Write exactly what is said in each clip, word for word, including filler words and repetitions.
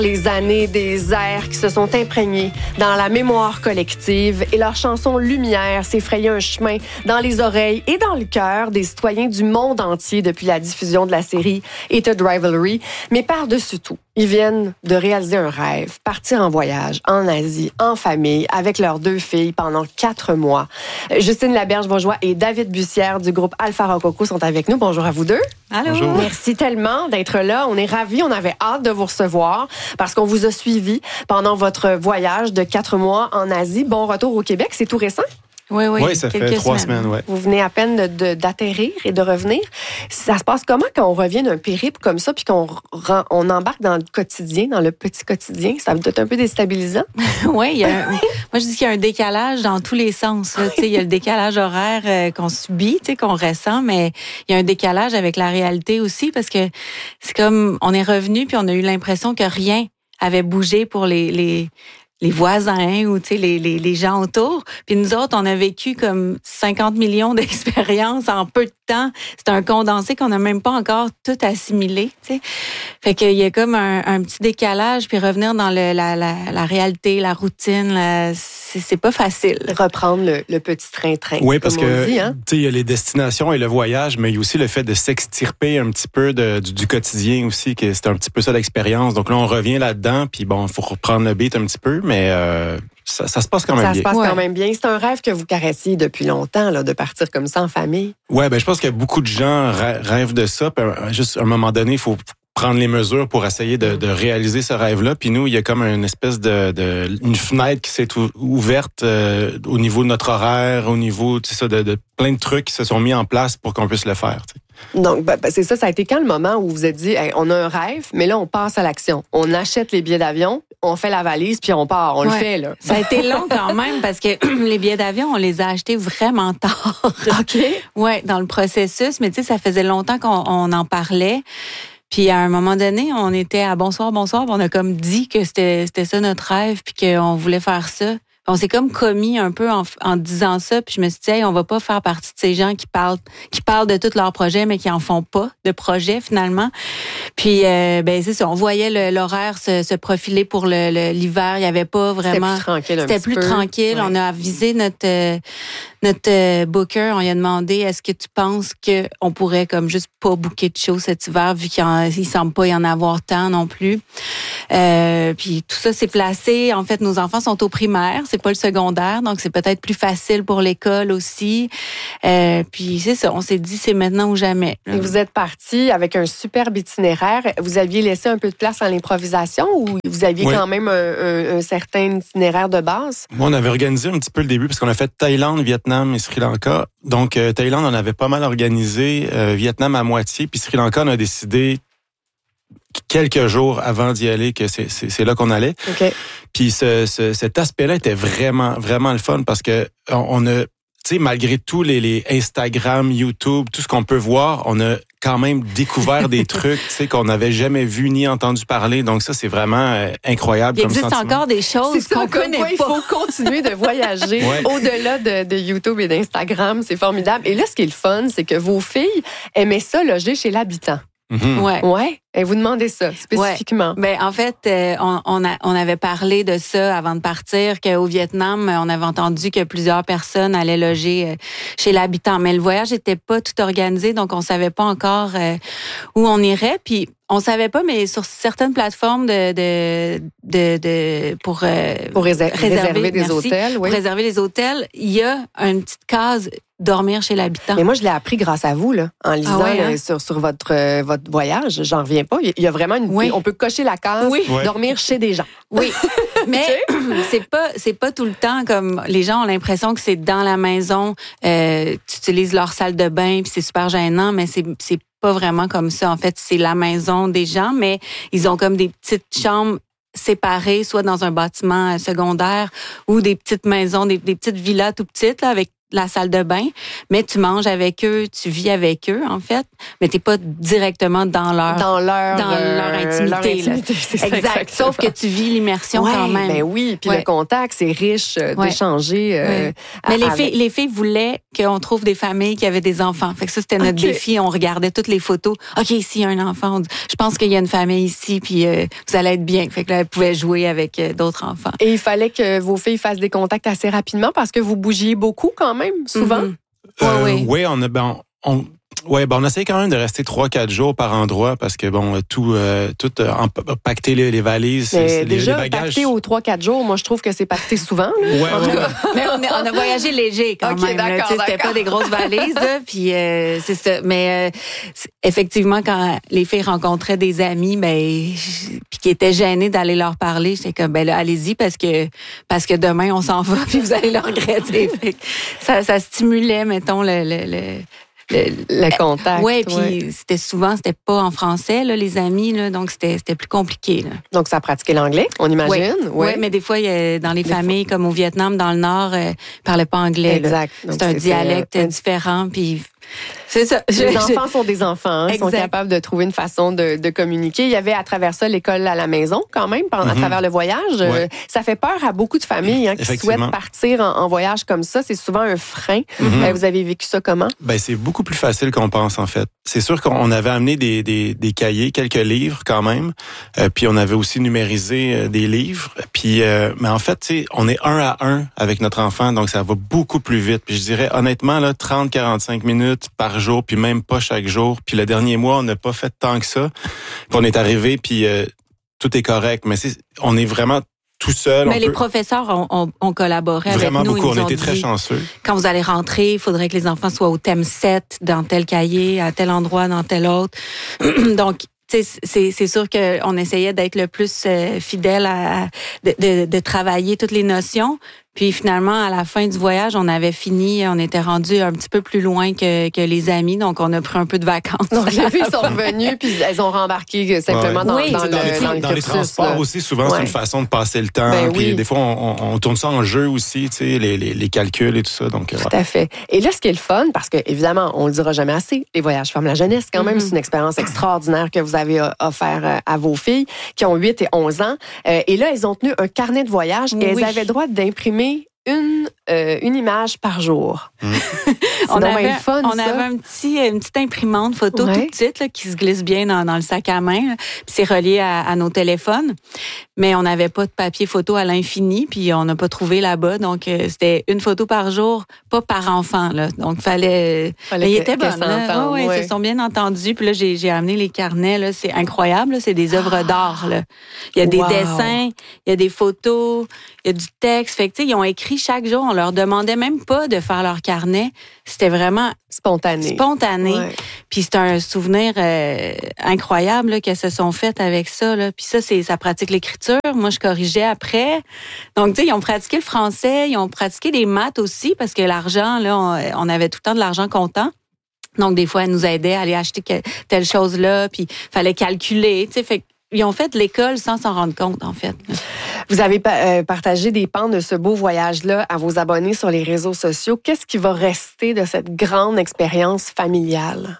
Les années des airs qui se sont imprégnés dans la mémoire collective et leur chanson Lumière s'est frayé un chemin dans les oreilles et dans le cœur des citoyens du monde entier depuis la diffusion de la série Heated Rivalry. Mais par-dessus tout, ils viennent de réaliser un rêve, partir en voyage en Asie, en famille, avec leurs deux filles pendant quatre mois. Justine Laberge-Bourgeois et David Bussière du groupe Alpha Rococo sont avec nous. Bonjour à vous deux. Allô. Bonjour. Merci tellement d'être là. On est ravis, on avait hâte de vous recevoir parce qu'on vous a suivi pendant votre voyage de quatre mois en Asie. Bon retour au Québec, c'est tout récent? Oui, oui. Oui, ça fait trois semaines, semaines ouais. Vous venez à peine de, de, d'atterrir et de revenir. Ça se passe comment quand on revient d'un périple comme ça puis qu'on rend, on embarque dans le quotidien, dans le petit quotidien? Ça doit être un peu déstabilisant. Oui, il y a un, moi je dis qu'il y a un décalage dans tous les sens. Là. Il y a le décalage horaire euh, qu'on subit, qu'on ressent, mais il y a un décalage avec la réalité aussi parce que c'est comme on est revenu puis on a eu l'impression que rien avait bougé pour les... les les voisins ou tu sais les, les les gens autour. Puis nous autres, on a vécu comme cinquante millions d'expériences en peu de temps. C'est un condensé qu'on n'a même pas encore tout assimilé, tu sais. Fait qu'il y a comme un, un petit décalage, puis revenir dans le, la, la, la réalité, la routine, la, c'est, c'est pas facile. Reprendre le, le petit train-train. Oui, parce que dit, hein? tu sais, il y a les destinations et le voyage, mais il y a aussi le fait de s'extirper un petit peu de, du, du quotidien aussi, que c'est un petit peu ça l'expérience. Donc là, on revient là-dedans, puis bon, il faut reprendre le beat un petit peu, mais euh, ça, ça se passe quand même ça bien. Ça se passe ouais. quand même bien. C'est un rêve que vous caressiez depuis longtemps, là, de partir comme ça en famille. Oui, ben je pense que beaucoup de gens rêvent de ça. Puis juste à un moment donné, il faut prendre les mesures pour essayer de, de réaliser ce rêve-là. Puis nous, il y a comme une espèce de, de une fenêtre qui s'est ouverte euh, au niveau de notre horaire, au niveau, tu sais ça, de, de plein de trucs qui se sont mis en place pour qu'on puisse le faire. Tu sais. Donc, ben, c'est ça, ça a été quand le moment où vous vous êtes dit, hey, on a un rêve, mais là, on passe à l'action. On achète les billets d'avion, on fait la valise, puis on part. On ouais. le fait, là. Ça a été long quand même parce que les billets d'avion, on les a achetés vraiment tard. OK. Oui, dans le processus. Mais tu sais, ça faisait longtemps qu'on on en parlait. Puis à un moment donné, on était à bonsoir, bonsoir. On a comme dit que c'était, c'était ça notre rêve, puis qu'on voulait faire ça. On s'est comme commis un peu en, en disant ça, puis je me suis dit, hey, on va pas faire partie de ces gens qui parlent, qui parlent de tous leurs projets, mais qui en font pas de projet finalement. Puis euh, ben c'est ça, on voyait le, l'horaire se, se profiler pour le, le, l'hiver. Il y avait pas vraiment. C'était plus tranquille un C'était petit plus peu. tranquille. Ouais. On a avisé notre euh, notre euh, booker. On lui a demandé, est-ce que tu penses que on pourrait comme juste pas booker de show cet hiver vu qu'il ne semble pas y en avoir tant non plus. Euh, puis tout ça s'est placé. En fait, nos enfants sont au primaire. C'est pas le secondaire, donc c'est peut-être plus facile pour l'école aussi. Euh, puis c'est ça, on s'est dit c'est maintenant ou jamais. Et vous êtes partis avec un superbe itinéraire. Vous aviez laissé un peu de place à l'improvisation ou vous aviez oui. quand même un, un, un certain itinéraire de base? Moi, on avait organisé un petit peu le début parce qu'on a fait Thaïlande, Vietnam et Sri Lanka. Donc, euh, Thaïlande, on avait pas mal organisé. Euh, Vietnam à moitié. Puis Sri Lanka, on a décidé quelques jours avant d'y aller que c'est, c'est, c'est là qu'on allait. Okay. Puis ce, ce, cet aspect-là était vraiment, vraiment le fun parce que on a, tu sais, malgré tous les, les Instagram, YouTube, tout ce qu'on peut voir, on a quand même découvert des trucs, tu sais, qu'on n'avait jamais vu ni entendu parler. Donc ça, c'est vraiment euh, incroyable Il comme existe sentiment. encore des choses C'est ça, qu'on comme connaît quoi, pas. il faut continuer de voyager ouais. au-delà de, de YouTube et d'Instagram. C'est formidable. Et là, ce qui est le fun, c'est que vos filles aimaient ça loger chez l'habitant. Mm-hmm. Ouais. Ouais. Et vous demandez ça spécifiquement. Ouais. Ben en fait, euh, on, on, a, on avait parlé de ça avant de partir, qu'au Vietnam, on avait entendu que plusieurs personnes allaient loger chez l'habitant. Mais le voyage n'était pas tout organisé, donc on savait pas encore euh, où on irait. Puis on savait pas, mais sur certaines plateformes de de de, de pour euh, pour réserver, réserver, réserver des merci, hôtels, oui. Pour réserver les hôtels, il y a une petite case dormir chez l'habitant. Mais moi, je l'ai appris grâce à vous, là, en lisant ah ouais, hein? euh, sur, sur votre, euh, votre voyage. J'en reviens pas. Il y a vraiment une. Oui. On peut cocher la case, oui. dormir chez des gens. Oui, mais c'est pas c'est pas tout le temps comme les gens ont l'impression que c'est dans la maison, euh, tu utilises leur salle de bain puis c'est super gênant, mais c'est c'est pas vraiment comme ça. En fait, c'est la maison des gens, mais ils ont comme des petites chambres séparées, soit dans un bâtiment secondaire ou des petites maisons, des, des petites villas tout petites là, avec la salle de bain, mais tu manges avec eux, tu vis avec eux, en fait, mais t'es pas directement dans leur dans leur, dans euh, leur intimité. Leur intimité c'est ça, exact. Sauf que tu vis l'immersion ouais, quand même. Ben oui, puis ouais. le contact, c'est riche euh, ouais. d'échanger. Euh, ouais. Mais les avec... filles, les filles voulaient qu'on trouve des familles qui avaient des enfants. Fait que ça, c'était notre okay. défi. On regardait toutes les photos. OK, ici, il y a un enfant. On dit, je pense qu'il y a une famille ici, puis euh, vous allez être bien. Fait que là, elles pouvaient jouer avec euh, d'autres enfants. Et il fallait que vos filles fassent des contacts assez rapidement parce que vous bougiez beaucoup quand même, souvent. Mm-hmm. Euh, ouais, oui, oui, on a... Ben, on... Ouais, ben on essaie quand même de rester trois quatre jours par endroit parce que bon tout euh, tout euh, pacter les, les valises, mais c'est, déjà les, les bagages. Pacter aux trois quatre jours, moi je trouve que c'est pacté souvent. Là. Ouais, en ouais, tout cas. ouais. Mais on, est, on a voyagé léger quand okay, même. D'accord, là, c'était d'accord. pas des grosses valises, là, puis euh, c'est ça. Mais euh, effectivement, quand les filles rencontraient des amis, ben puis qui étaient gênées d'aller leur parler, j'étais comme ben là, allez-y parce que parce que demain on s'en va puis vous allez le regretter. Fait que ça, ça stimulait, mettons le, le, le Le, le contact. Ouais, puis ouais. c'était souvent, c'était pas en français, là, les amis, là, donc c'était, c'était plus compliqué. Là. Donc, ça a pratiqué l'anglais, on imagine? Oui, ouais. ouais, mais des fois, il y a, dans les des familles, fois. Comme au Vietnam, dans le Nord, euh, ils parlaient pas anglais. Exact. Donc, c'est un dialecte euh, différent, puis... C'est ça. Les je, enfants je... sont des enfants. Hein, ils sont capables de trouver une façon de, de communiquer. Il y avait à travers ça l'école à la maison quand même, pendant, mm-hmm. à travers le voyage. Ouais. Ça fait peur à beaucoup de familles hein, qui souhaitent partir en, en voyage comme ça. C'est souvent un frein. Mm-hmm. Vous avez vécu ça comment? Ben, c'est beaucoup plus facile qu'on pense en fait. C'est sûr qu'on avait amené des, des, des cahiers, quelques livres quand même. Euh, puis on avait aussi numérisé euh, des livres. Puis, euh, mais en fait, tu sais, on est un à un avec notre enfant, donc ça va beaucoup plus vite. Puis je dirais honnêtement là, trente à quarante-cinq minutes par jour, puis même pas chaque jour. Puis le dernier mois, on n'a pas fait tant que ça. Puis on est arrivé, puis euh, tout est correct. Mais c'est, on est vraiment tout seul. Mais les peut... professeurs ont, ont, ont collaboré vraiment avec nous. Vraiment beaucoup. Ils on nous était très dit, chanceux. Quand vous allez rentrer, il faudrait que les enfants soient au thème sept, dans tel cahier, à tel endroit, dans tel autre. Donc, c'est, c'est sûr qu'on essayait d'être le plus euh, fidèle à, à de, de, de travailler toutes les notions. Puis finalement, à la fin du voyage, on avait fini, on était rendu un petit peu plus loin que, que les amis, donc on a pris un peu de vacances. Donc les filles sont revenues, puis elles ont rembarqué simplement ouais. dans, oui, dans, dans, le, les, dans, le dans les transports là. Aussi, souvent, ouais. c'est une façon de passer le temps. Ben puis oui. des fois, on, on, on tourne ça en jeu aussi, tu sais, les, les, les calculs et tout ça. Donc, tout ouais. à fait. Et là, ce qui est le fun, parce que évidemment, on le dira jamais assez, les voyages forment la jeunesse. Quand même, mm-hmm. c'est une expérience extraordinaire que vous avez offert à vos filles qui ont huit et onze ans. Et là, elles ont tenu un carnet de voyage et oui. elles avaient le droit d'imprimer une euh, une image par jour. Mmh. on avait, fun, on ça. avait un petit, une petite imprimante photo ouais. toute petite là, qui se glisse bien dans, dans le sac à main. Là, puis c'est relié à, à nos téléphones. Mais on n'avait pas de papier photo à l'infini, puis on n'a pas trouvé là-bas. Donc, euh, c'était une photo par jour, pas par enfant. Là. Donc, fallait... fallait mais il que, était bon. Là. Ouais, ouais, ouais. Ils se sont bien entendus. Puis là, j'ai, j'ai amené les carnets. Là. C'est incroyable. Là. C'est des œuvres ah. d'art. Là. Il y a des wow. dessins, il y a des photos, il y a du texte. Fait que, tu sais, ils ont écrit chaque jour. On leur demandait même pas de faire leur carnet. C'était vraiment spontané. Spontané. Ouais. Puis c'est un souvenir euh, incroyable là, qu'elles se sont faites avec ça. Là. Puis ça, c'est ça pratique l'écriture. Moi, je corrigeais après. Donc, tu sais, ils ont pratiqué le français, ils ont pratiqué les maths aussi parce que l'argent, là, on, on avait tout le temps de l'argent comptant. Donc, des fois, elles nous aidaient à aller acheter telle chose-là, puis fallait calculer. Tu sais, fait ils ont fait l'école sans s'en rendre compte, en fait. Vous avez euh, partagé des pans de ce beau voyage-là à vos abonnés sur les réseaux sociaux. Qu'est-ce qui va rester de cette grande expérience familiale?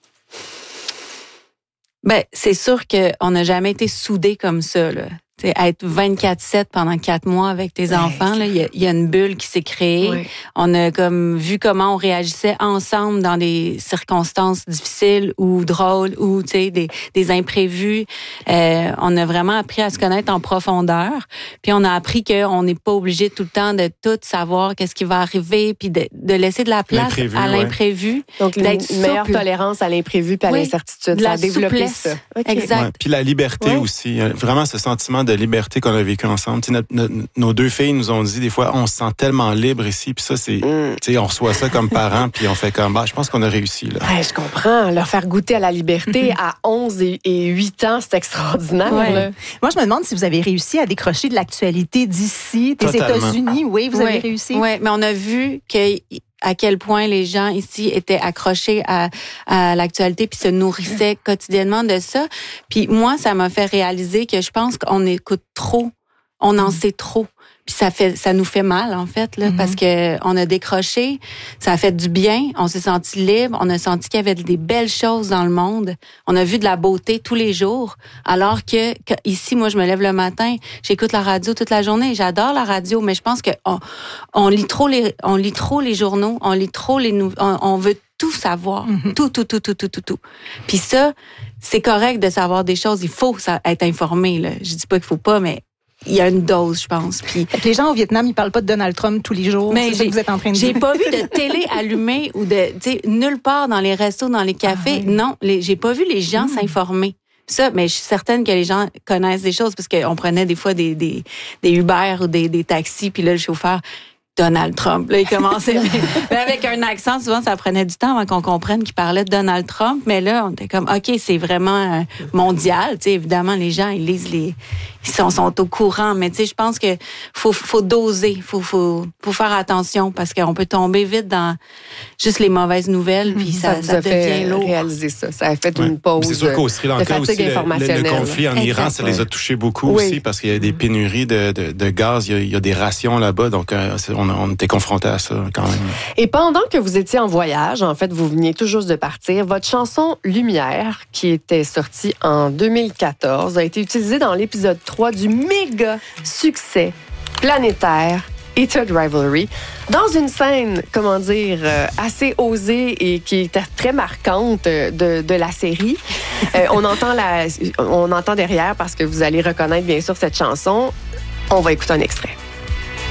Ben, c'est sûr qu'on n'a jamais été soudés comme ça, là. T'sais, être vingt-quatre sept pendant quatre mois avec tes ouais, enfants, il y, y a une bulle qui s'est créée. Ouais. On a comme vu comment on réagissait ensemble dans des circonstances difficiles ou drôles ou des, des imprévus. Euh, on a vraiment appris à se connaître en profondeur. Puis on a appris qu'on n'est pas obligé tout le temps de tout savoir qu'est-ce qui va arriver, puis de, de laisser de la place l'imprévu, à l'imprévu. Ouais. Donc une, une meilleure tolérance à l'imprévu puis à oui, l'incertitude. Ça a développé ça. Okay. Exact. Ouais, puis la liberté ouais. aussi. Vraiment ce sentiment de liberté qu'on a vécu ensemble. Notre, notre, nos deux filles nous ont dit des fois, on se sent tellement libre ici, puis ça, c'est, mm. tu sais, on reçoit ça comme parents, puis on fait comme, bah, je pense qu'on a réussi, là. Ouais, je comprends. Leur faire goûter à la liberté à onze et huit ans, c'est extraordinaire, ouais. là. Moi, je me demande si vous avez réussi à décrocher de l'actualité d'ici, des Totalement. États-Unis. Oui, vous ouais. avez réussi. Oui, mais on a vu que à quel point les gens ici étaient accrochés à, à l'actualité puis se nourrissaient quotidiennement de ça. Puis moi, ça m'a fait réaliser que je pense qu'on écoute trop. On en sait trop. Puis ça fait, ça nous fait mal en fait là, mm-hmm. parce que on a décroché, ça a fait du bien, on s'est senti libre, on a senti qu'il y avait des belles choses dans le monde, on a vu de la beauté tous les jours. Alors que, que ici, moi, je me lève le matin, j'écoute la radio toute la journée, j'adore la radio, mais je pense que on, on lit trop les, on lit trop les journaux, on lit trop les nou- on, on veut tout savoir, mm-hmm. tout, tout, tout, tout, tout, tout, tout. Puis ça, c'est correct de savoir des choses, il faut ça, être informé là. Je dis pas qu'il faut pas, mais il y a une dose, je pense. Puis les gens au Vietnam, ils parlent pas de Donald Trump tous les jours. Mais c'est ça que vous êtes en train de j'ai dire. pas vu de télé allumée ou de, tu sais, nulle part dans les restos, dans les cafés. Ah oui. Non, les, j'ai pas vu les gens mmh. s'informer. Ça, mais je suis certaine que les gens connaissent des choses parce qu'on prenait des fois des, des, des Uber ou des, des taxis, puis là, le chauffeur, Donald Trump. Là, il commençait, mais, mais avec un accent, souvent, ça prenait du temps avant qu'on comprenne qu'il parlait de Donald Trump. Mais là, on était comme, OK, c'est vraiment euh, mondial. Tu sais, évidemment, les gens, ils lisent les, ils sont, sont au courant. Mais tu sais, je pense que faut, faut doser, faut, faut, faut faire attention parce qu'on peut tomber vite dans juste les mauvaises nouvelles, puis ça, ça, ça devient fait lourd. Réaliser ça. Ça a fait ouais. une pause. C'est sûr qu'au Sri Lanka aussi, le, le, le conflit en Iran, ça les a touchés beaucoup oui. aussi parce qu'il y a des pénuries de, de, de gaz, il y, a, il y a des rations là-bas, donc euh, on, on était confrontés à ça quand même. Et pendant que vous étiez en voyage, en fait, vous veniez tout juste de partir, votre chanson Lumière, qui était sortie en deux mille quatorze, a été utilisée dans l'épisode trois du méga succès planétaire Heated Rivalry, dans une scène, comment dire, euh, assez osée et qui était très marquante de, de la série. Euh, on entend la, on entend derrière parce que vous allez reconnaître bien sûr cette chanson. On va écouter un extrait.